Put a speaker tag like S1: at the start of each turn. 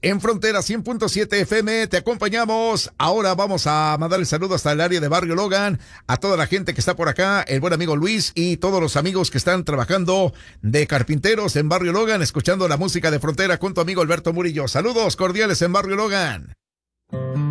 S1: en Frontera 100.7 FM. Te acompañamos. Ahora vamos a mandar el saludo hasta el área de Barrio Logan, a toda la gente que está por acá, el buen amigo Luis y todos los amigos que están trabajando de carpinteros en Barrio Logan, escuchando la música de Frontera con tu amigo Alberto Murillo. Saludos cordiales en Barrio Logan.